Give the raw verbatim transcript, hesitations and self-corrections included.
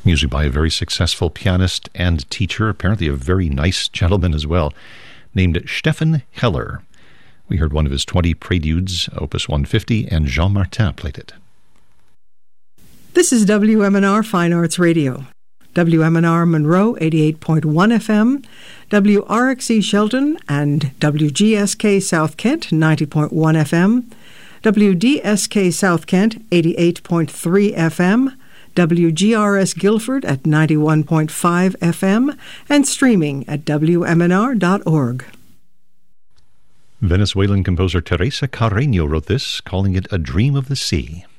music by a very successful pianist and teacher, apparently a very nice gentleman as well, named Stefan Heller. We heard one of his twenty preludes, Opus one fifty, and Jean Martin played it. This is W M N R Fine Arts Radio. W M N R Monroe, eighty-eight point one F M, W R X E Shelton and W G S K South Kent, ninety point one F M, W D S K South Kent, eighty-eight point three F M, W G R S Guilford at ninety-one point five F M, and streaming at W M N R dot org. Venezuelan composer Teresa Carreño wrote this, calling it A Dream of the Sea.